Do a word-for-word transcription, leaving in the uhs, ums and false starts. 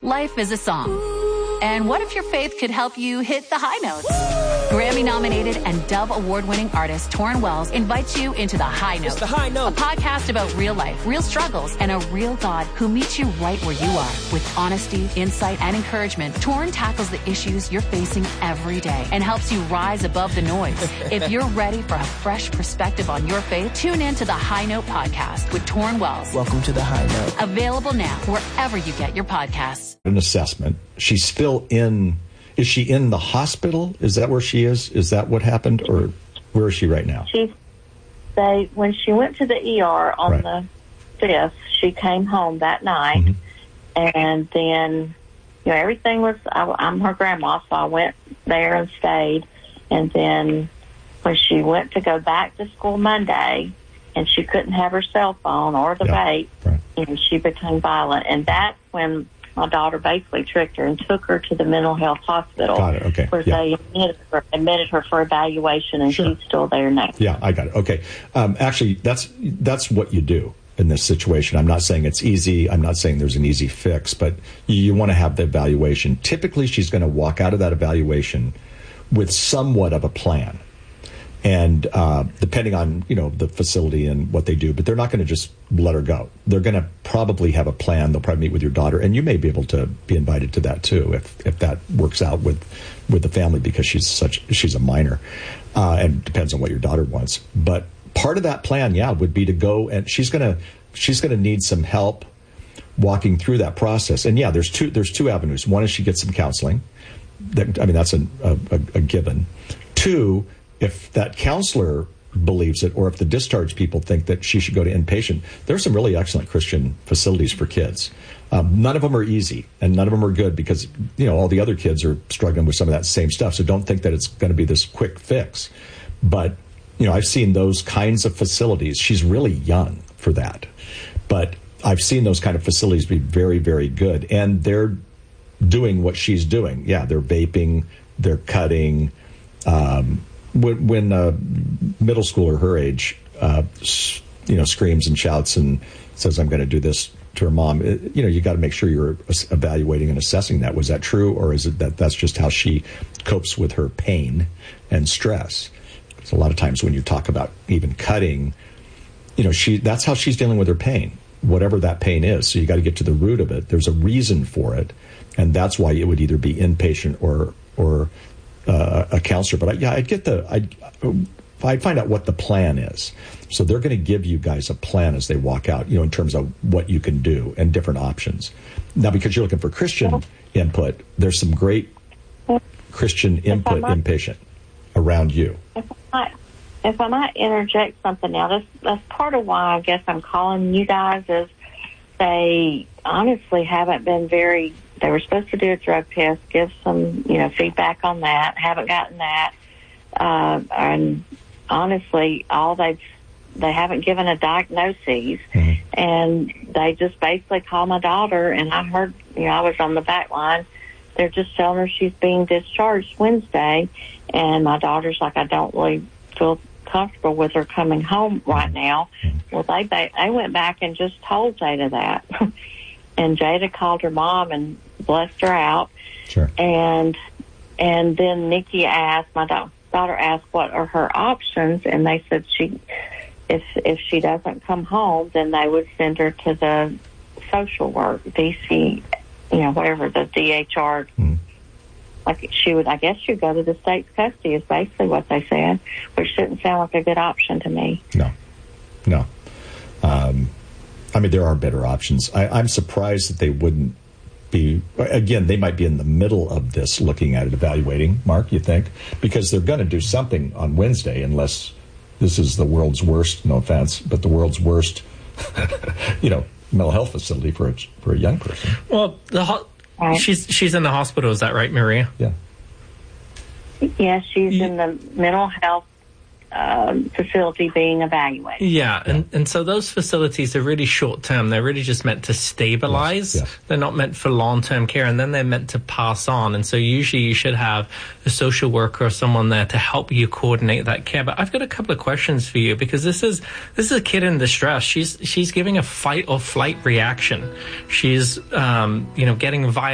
Life is a song. And what if your faith could help you hit the high notes? Grammy-nominated and Dove Award-winning artist Torrin Wells invites you into The High Note. It's The High Note. A podcast about real life, real struggles, and a real God who meets you right where you are. With honesty, insight, and encouragement, Torrin tackles the issues you're facing every day and helps you rise above the noise. If you're ready for a fresh perspective on your faith, tune in to The High Note podcast with Torrin Wells. Welcome to The High Note. Available now wherever you get your podcasts. An assessment. She's still in... Is she in the hospital? Is that where she is? Is that what happened? Or where is she right now? She, they, when she went to the E R on right. the fifth, she came home that night. Mm-hmm. And then, you know, everything was, I, I'm her grandma, so I went there and stayed. And then when she went to go back to school Monday, and she couldn't have her cell phone or the yeah. vape, right. and she became violent. And that's when my daughter basically tricked her and took her to the mental health hospital. Got it. Okay. Where yeah. they admitted her, admitted her for evaluation, and sure. she's still there now. Yeah, I got it. Okay. Um, actually, that's that's what you do in this situation. I'm not saying it's easy. I'm not saying there's an easy fix, but you, you want to have the evaluation. Typically, she's going to walk out of that evaluation with somewhat of a plan. And uh, depending on, you know, the facility and what they do, but they're not going to just let her go. They're going to probably have a plan. They'll probably meet with your daughter, and you may be able to be invited to that too, if if that works out with with the family, because she's such she's a minor, uh, and depends on what your daughter wants. But part of that plan, yeah, would be to go, and she's gonna she's gonna need some help walking through that process. And yeah, there's two there's two avenues. One is she gets some counseling. That, I mean, that's a, a, a given. Two, if that counselor believes it, or if the discharge people think that she should go to inpatient, there's some really excellent Christian facilities for kids. Um, none of them are easy, and none of them are good, because, you know, all the other kids are struggling with some of that same stuff. So don't think that it's going to be this quick fix. But, you know, I've seen those kinds of facilities. She's really young for that. But I've seen those kind of facilities be very, very good. And they're doing what she's doing. Yeah, they're vaping, they're cutting. Um, When, when a middle schooler her age, uh, you know, screams and shouts and says, "I'm going to do this" to her mom, it, you know, you got to make sure you're evaluating and assessing that. Was that true, or is it that that's just how she copes with her pain and stress? Because a lot of times when you talk about even cutting, you know, she that's how she's dealing with her pain, whatever that pain is. So you got to get to the root of it. There's a reason for it, and that's why it would either be inpatient or or Uh, a counselor. But I, yeah, I'd get the, I'd, I'd find out what the plan is. So they're going to give you guys a plan as they walk out, you know, in terms of what you can do and different options. Now, because you're looking for Christian input, there's some great Christian input inpatient around you. If I might, if I might interject something now, that's, that's part of why I guess I'm calling you guys, is they honestly haven't been very. They were supposed to do a drug test, give some, you know, feedback on that. Haven't gotten that. Uh, and honestly, all they've, they haven't given a diagnosis. Mm-hmm. And they just basically call my daughter, and I heard, you know, I was on the back line. They're just telling her she's being discharged Wednesday. And my daughter's like, I don't really feel comfortable with her coming home right now. Mm-hmm. Well, they, they went back and just told Jada that. And Jada called her mom and blessed her out. Sure. And and then Nikki asked, my da- daughter asked, what are her options? And they said she, if if she doesn't come home, then they would send her to the social work, D C, you know, whatever, the D H R. Mm. Like she would, I guess she'd go to the state's custody is basically what they said, which didn't sound like a good option to me. No, no. Um, I mean, there are better options. I, I'm surprised that they wouldn't be, again, they might be in the middle of this looking at it, evaluating, Mark, you think? Because they're going to do something on Wednesday, unless this is the world's worst, no offense, but the world's worst, you know, mental health facility for a, for a young person. Well, the ho- right. she's she's in the hospital, is that right, Maria? Yeah. Yeah, she's yeah. in the mental health Um, facility being evaluated. Yeah, and, and so those facilities are really short-term. They're really just meant to stabilize. Yes, yes. They're not meant for long-term care, and then they're meant to pass on. And so usually you should have a social worker or someone there to help you coordinate that care. But I've got a couple of questions for you, because this is this is a kid in distress. She's she's giving a fight or flight reaction. She's um, you know, getting violent.